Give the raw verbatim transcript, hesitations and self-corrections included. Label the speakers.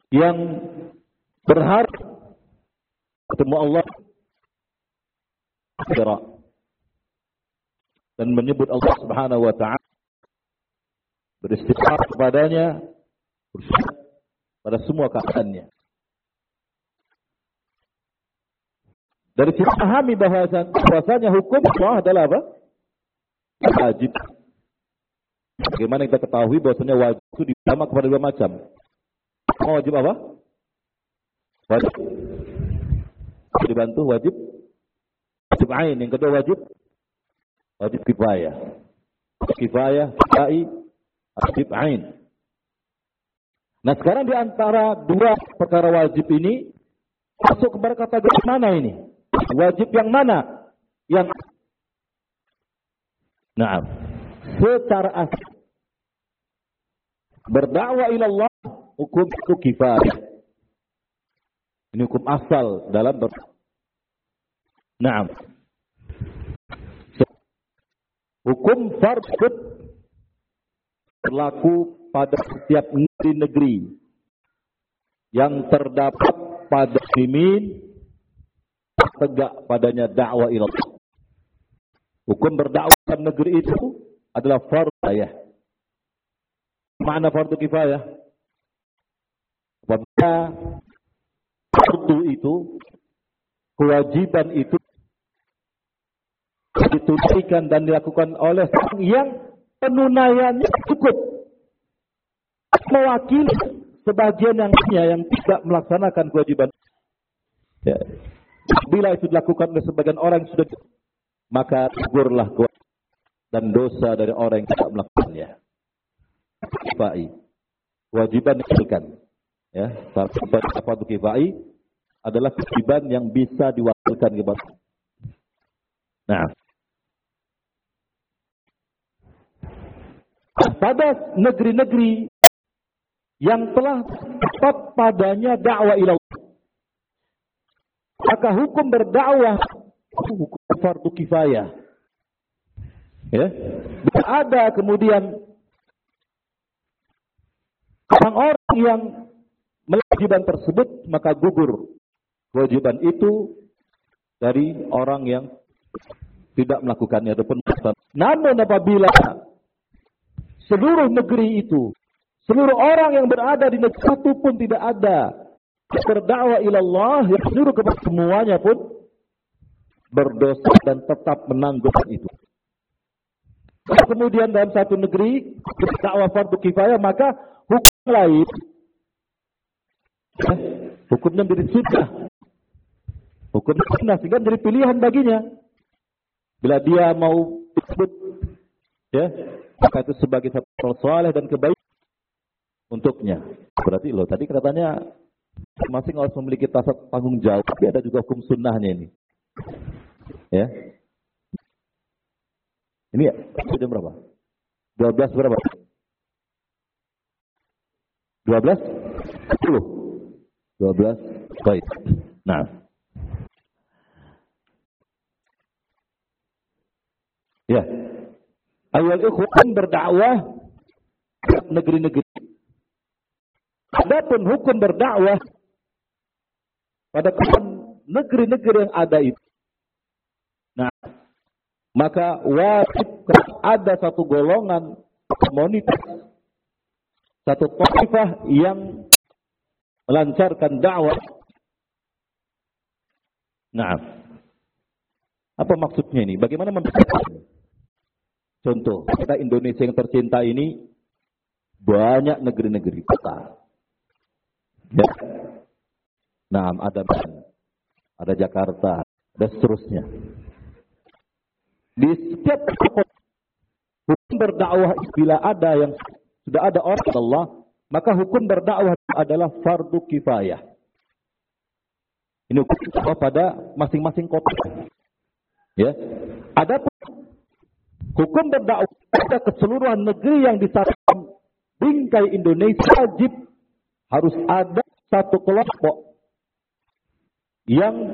Speaker 1: yang berharap ketemu Allah dan menyebut Allah Subhanahu wa taala, beristighfar kepadanya, bersyukur pada semua keadaannya. Dari sini pahami bahwasanya hukum Allah adalah apa? Wajib. Bagaimana kita ketahui bahwasanya wajib itu dibagi kepada dua macam. Wajib apa? Wajib dibantu, wajib wajib ain. Yang kedua wajib wajib kifayah. Kifayah, kifai, wajib ain. Nah, sekarang di antara dua perkara wajib ini masuk kepada kategori mana ini? Wajib yang mana? Yang Nah, secara asal berdakwah ila Allah hukum itu kifayah. Ini hukum asal dalam ber... Nah, hukum fardhu berlaku pada setiap negeri-negeri yang terdapat pada muslimin tegak padanya dakwah ila Allah. Hukum berdakwah dalam negeri itu adalah fardhu kifayah. Makna fardhu kifayah? Apabila fardhu itu, kewajiban itu ditunaikan dan dilakukan oleh orang yang penunaiannya cukup mewakili sebagian yang lainnya yang tidak melaksanakan kewajiban. Ya. Bila itu dilakukan oleh sebagian orang yang sudah, maka gugurlah dan dosa dari orang yang tidak melakukannya. Kifai, kewajiban dikabulkan. Ya, fardu kifai adalah kewajiban yang bisa diwakilkan kepada. Nah, pada negeri-negeri yang telah tepat padanya dakwah ila Allah, maka hukum berdakwah hukum fardu kifayah. Ya, bila ada kemudian orang-orang yang melakukan tersebut, maka gugur kewajiban itu dari orang yang tidak melakukannya ataupun melakukan. Namun apabila seluruh negeri itu, seluruh orang yang berada di negeri satu pun tidak ada berdakwah ila Allah, yang seluruh kepada semuanya pun berdosa dan tetap menanggung itu. Kemudian dalam satu negeri berdakwah fardu kifayah, maka hukum lain, eh, hukumnya menjadi sunnah, hukumnya sunnah sehingga menjadi pilihan baginya. Bila dia mau ikut, ya, maka itu sebagai satu hal saleh dan kebaikan untuknya. Berarti loh, tadi katanya masing-masing harus memiliki rasa tanggung jawab, tapi ada juga hukum sunnahnya ini. Ya. Ini ya, jam berapa? dua belas berapa? dua belas? sepuluh. dua belas. Baik. Nah. Ya. Ayat hukum berdakwah negeri-negeri. Adapun hukum berdakwah pada negeri-negeri yang ada itu. Nah, maka wajib ada satu golongan komunitas, satu taifah yang melancarkan dakwah. Nah, apa maksudnya ini? Bagaimana membedakan? Contoh, kita Indonesia yang tercinta ini banyak negeri-negeri kota. Ya. Nah, ada ada Jakarta, dan seterusnya. Di setiap hukum berdakwah, bila ada yang sudah ada orang Allah, maka hukum berdakwah adalah fardu kifayah. Ini hukum pada masing-masing kota. Ya. Adapun hukum berdakwah pada keseluruhan negeri yang disatukan bingkai Indonesia, wajib harus ada satu kelompok yang